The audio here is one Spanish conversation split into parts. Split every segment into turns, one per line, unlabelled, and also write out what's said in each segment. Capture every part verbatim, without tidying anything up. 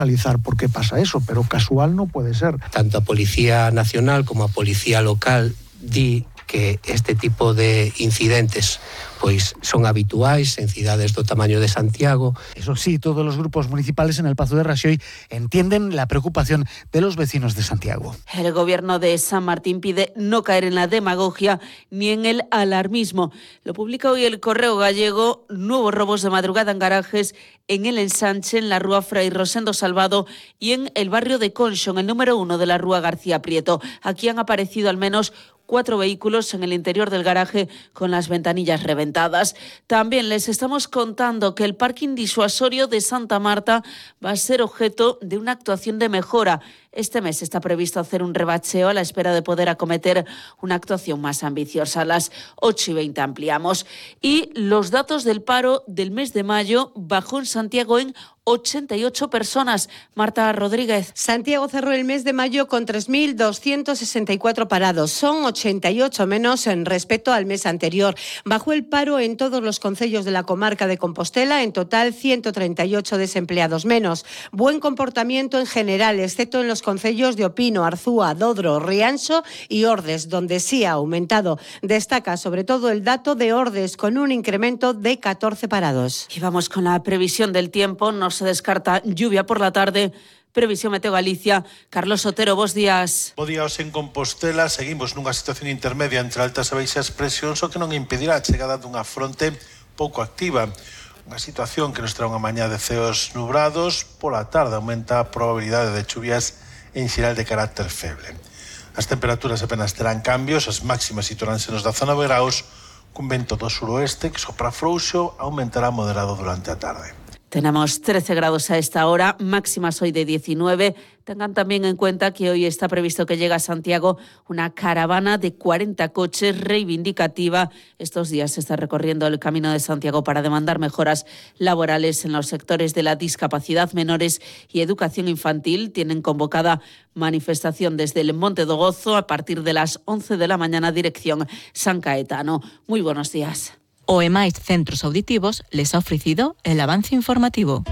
analizar por qué pasa eso, pero casual no puede ser.
Tanto a Policía Nacional como a Policía Local di que este tipo de incidentes pois son habituais en cidades do tamaño de Santiago.
Eso sí, todos los grupos municipales en el Pazo de Raxoi entienden la preocupación de los vecinos de Santiago.
El gobierno de San Martín pide no caer en la demagogia ni en el alarmismo. Lo publica hoy el Correo Gallego: nuevos robos de madrugada en garajes en el Ensanche, en la rúa Fray Rosendo Salvado y en el barrio de Conxo, en el número uno de la rúa García Prieto. Aquí han aparecido al menos cuatro vehículos en el interior del garaje con las ventanillas reventadas. También les estamos contando que el parking disuasorio de Santa Marta va a ser objeto de una actuación de mejora. Este mes está previsto hacer un rebacheo a la espera de poder acometer una actuación más ambiciosa. A las ocho y veinte ampliamos. Y los datos del paro del mes de mayo bajó en Santiago en ochenta y ocho personas. Marta Rodríguez.
Santiago cerró el mes de mayo con tres mil doscientos sesenta y cuatro parados. Son ochenta y ocho menos en respecto al mes anterior. Bajó el paro en todos los concellos de la comarca de Compostela. En total, ciento treinta y ocho desempleados menos. Buen comportamiento en general, excepto en los concellos de Opino, Arzúa, Dodro, Rianxo y Ordes, donde sí ha aumentado. Destaca sobre todo el dato de Ordes, con un incremento de catorce parados.
Y vamos con la previsión del tiempo. No se descarta lluvia por la tarde. Previsión Meteo Galicia. Carlos Otero, bos días.
Bo días en Compostela. Seguimos nunha situación intermedia entre altas e baixas presións, o que non impedirá a chegada dunha fronte pouco activa. Unha situación que nos trae unha mañá de ceos nubrados. Pola tarde aumenta a probabilidade de chuvias en xeral de carácter feble. As temperaturas apenas terán cambios, as máximas situaránse nos dezanoveno graus, cun vento do suroeste que sopra frouxo, aumentará moderado durante a tarde.
Tenemos trece grados a esta hora, máximas hoy de diecinueve. Tengan también en cuenta que hoy está previsto que llegue a Santiago una caravana de cuarenta coches reivindicativa. Estos días se está recorriendo el Camino de Santiago para demandar mejoras laborales en los sectores de la discapacidad, menores y educación infantil. Tienen convocada manifestación desde el Monte do Gozo a partir de las once de la mañana, dirección San Caetano. Muy buenos días.
O E máis Centros Auditivos les ha ofrecido el avance informativo.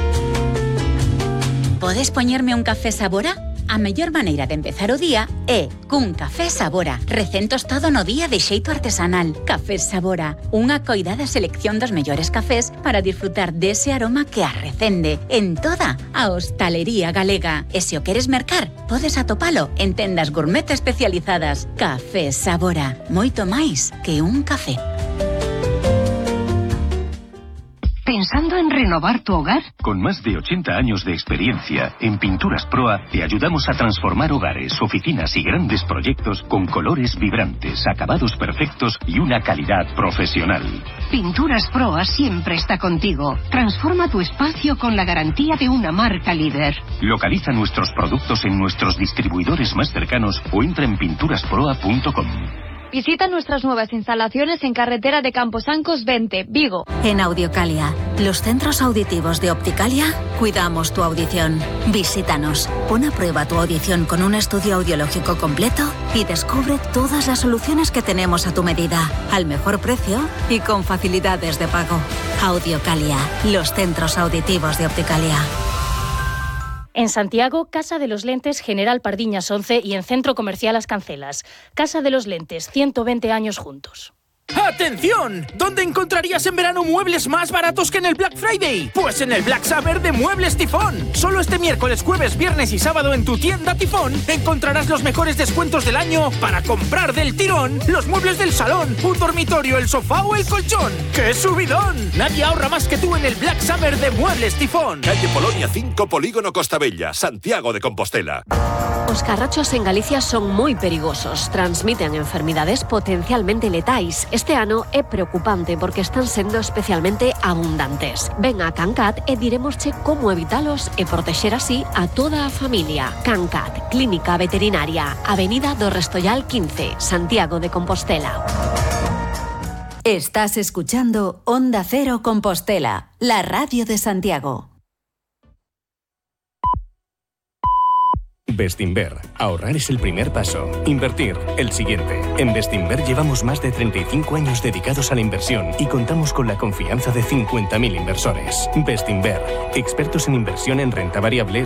Podes poñerme un café Sabora? A mellor maneira de empezar o día é cun café Sabora, recén tostado no día de xeito artesanal. Café Sabora, unha coidada selección dos mellores cafés para disfrutar dese aroma que arrecende en toda a hostalería galega. E se o queres mercar, podes atopalo en tendas gourmet especializadas. Café Sabora, moito máis que un café.
¿Pensando en renovar tu hogar?
Con más de ochenta años de experiencia, en Pinturas Proa te ayudamos a transformar hogares, oficinas y grandes proyectos con colores vibrantes, acabados perfectos y una calidad profesional.
Pinturas Proa siempre está contigo. Transforma tu espacio con la garantía de una marca líder.
Localiza nuestros productos en nuestros distribuidores más cercanos o entra en pinturas proa punto com.
Visita nuestras nuevas instalaciones en carretera de Camposancos veinte, Vigo.
En Audiocalia, los centros auditivos de Opticalia, cuidamos tu audición. Visítanos, pon a prueba tu audición con un estudio audiológico completo y descubre todas las soluciones que tenemos a tu medida, al mejor precio y con facilidades de pago. Audiocalia, los centros auditivos de Opticalia.
En Santiago, Casa de los Lentes General Pardiñas once y en Centro Comercial Las Cancelas. Casa de los Lentes, ciento veinte años juntos.
¡Atención! ¿Dónde encontrarías en verano muebles más baratos que en el Black Friday? Pues en el Black Summer de Muebles Tifón. Solo este miércoles, jueves, viernes y sábado en tu tienda Tifón encontrarás los mejores descuentos del año para comprar del tirón los muebles del salón, un dormitorio, el sofá o el colchón. ¡Qué subidón! Nadie ahorra más que tú en el Black Summer de Muebles Tifón.
Calle Polonia cinco, Polígono Costa Bella, Santiago de Compostela.
Os carrachos en Galicia son moi perigosos. Transmiten enfermidades potencialmente letais. Este ano é preocupante porque están sendo especialmente abundantes. Ven a Cancat e diremosche como evitalos e protexer así a toda a familia. Cancat, Clínica Veterinaria, Avenida do Restollal quince, Santiago de Compostela.
Estás escuchando Onda Cero Compostela, la radio de Santiago.
Bestinver. Ahorrar es el primer paso. Invertir, el siguiente. En Bestinver llevamos más de treinta y cinco años dedicados a la inversión y contamos con la confianza de cincuenta mil inversores. Bestinver. Expertos en inversión en renta variable,